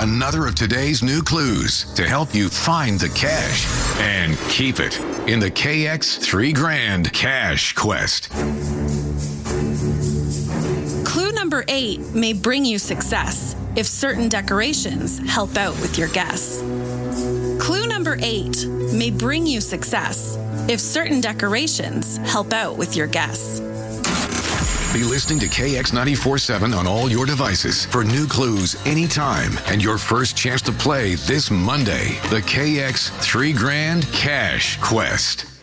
another of today's new clues to help you find the cash and keep it in the KX 3 Grand Cash Quest. Clue number 8 may bring you success if certain decorations help out with your guess. Clue number 8 may bring you success if certain decorations help out with your guess. Be listening to KX 94.7 on all your devices for new clues anytime and your first chance to play this Monday, the KX 3 Grand Cash Quest.